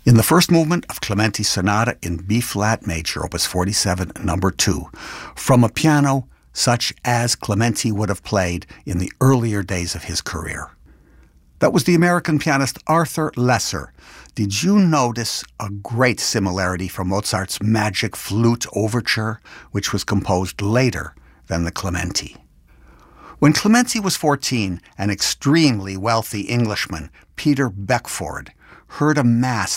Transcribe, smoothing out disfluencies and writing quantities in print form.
In the first movement of Clementi's Sonata in B-flat major, Opus 47, number 2, from a piano such as Clementi would have played in the earlier days of his career. That was the American pianist Arthur Lesser. Did you notice a great similarity from Mozart's Magic Flute Overture, which was composed later than the Clementi? When Clementi was 14, an extremely wealthy Englishman, Peter Beckford, heard a mass